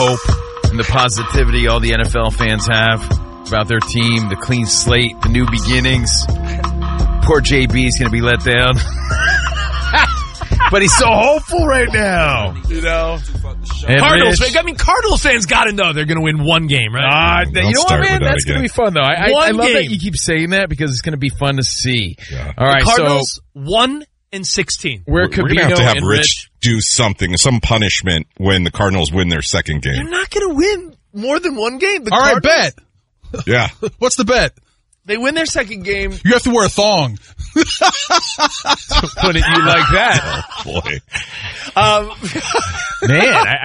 hope and the positivity all the NFL fans have about their team, the clean slate, the new beginnings. Poor JB is going to be let down. But he's so hopeful right now, you know. Cardinals fans got to know they're going to win one game, right? You know what, man? That's going to be fun, though. I love that you keep saying that because it's going to be fun to see. Yeah. All right, Cardinals 1-16. We're going to have Rich do something, some punishment when the Cardinals win their second game. You're not going to win more than one game. All right, bet. Yeah. What's the bet? They win their second game. You have to wear a thong. Put it you like that. Oh, boy. Man,